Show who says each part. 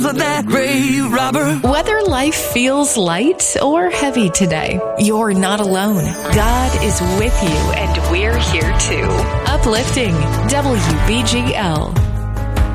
Speaker 1: that grave robber.
Speaker 2: Whether life feels light or heavy today, you're not alone. God is with you, and we're here too. Uplifting WBGL.